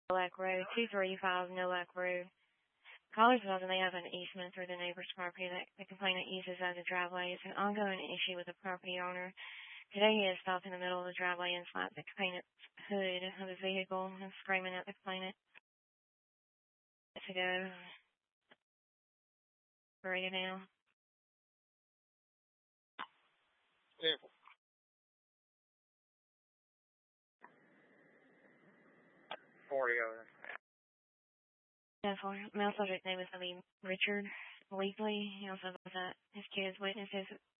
Nowak Road, 235 Nowak Road. Callers know that they have an easement through the neighbor's property that the complainant uses as a driveway. It's an ongoing issue with the property owner. Today he has stopped in the middle of the driveway and slapped the complainant's hood of his vehicle and screaming at the complainant to go. Ready now. Yeah. 40 over. Male subject name is going to be Richard Leakley. He also has his kids witnesses